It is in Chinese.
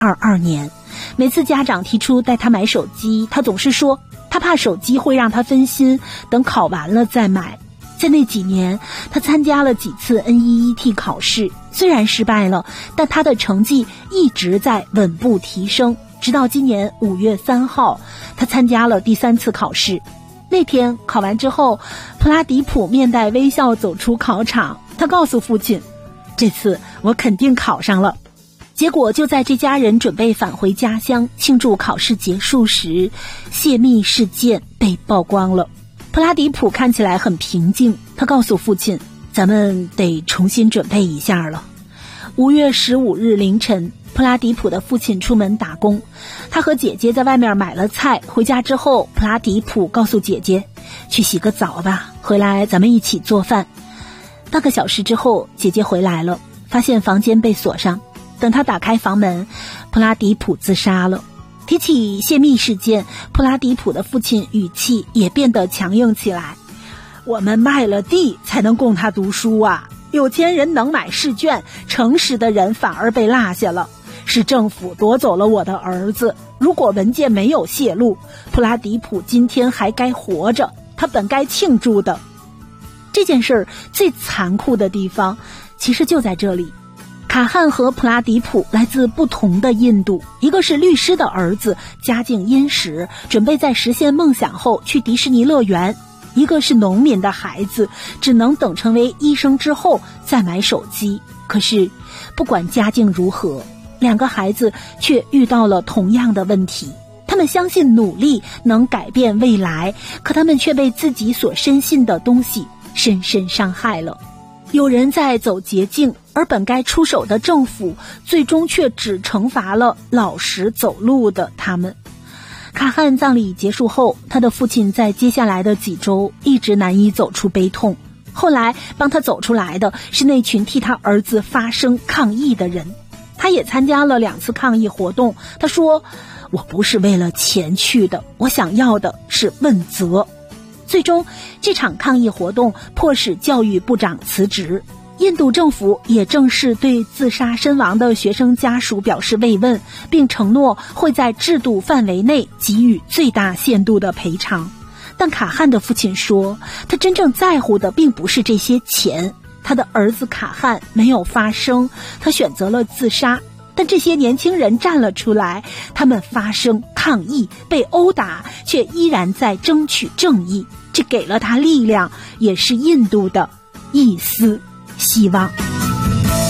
1922年。每次家长提出带他买手机，他总是说他怕手机会让他分心，等考完了再买。在那几年，他参加了几次 NEET 考试，虽然失败了，但他的成绩一直在稳步提升，直到今年5月3号，他参加了第3次考试。那天考完之后，普拉迪普面带微笑走出考场，他告诉父亲，这次我肯定考上了。结果就在这家人准备返回家乡庆祝考试结束时，泄密事件被曝光了。普拉迪普看起来很平静，他告诉父亲，咱们得重新准备一下了。5月15日凌晨，普拉迪普的父亲出门打工，他和姐姐在外面买了菜，回家之后，普拉迪普告诉姐姐，去洗个澡吧，回来咱们一起做饭。半个小时之后，姐姐回来了，发现房间被锁上。等他打开房门，普拉迪普自杀了。提起泄密事件，普拉迪普的父亲语气也变得强硬起来。我们卖了地才能供他读书啊！有钱人能买试卷，诚实的人反而被落下了。是政府夺走了我的儿子，如果文件没有泄露，普拉迪普今天还该活着，他本该庆祝的。这件事最残酷的地方，其实就在这里。卡汉和普拉迪普来自不同的印度，一个是律师的儿子，家境殷实，准备在实现梦想后去迪士尼乐园；一个是农民的孩子，只能等成为医生之后再买手机。可是不管家境如何，两个孩子却遇到了同样的问题。他们相信努力能改变未来，可他们却被自己所深信的东西深深伤害了。有人在走捷径，而本该出手的政府最终却只惩罚了老实走路的他们。卡汉葬礼结束后，他的父亲在接下来的几周一直难以走出悲痛。后来帮他走出来的是那群替他儿子发声抗议的人。他也参加了2次抗议活动。他说，我不是为了钱去的，我想要的是问责。最终这场抗议活动迫使教育部长辞职，印度政府也正式对自杀身亡的学生家属表示慰问，并承诺会在制度范围内给予最大限度的赔偿。但卡汉的父亲说，他真正在乎的并不是这些钱。他的儿子卡汉没有发声，他选择了自杀，但这些年轻人站了出来，他们发声抗议，被殴打，却依然在争取正义。这给了他力量，也是印度的一丝希望。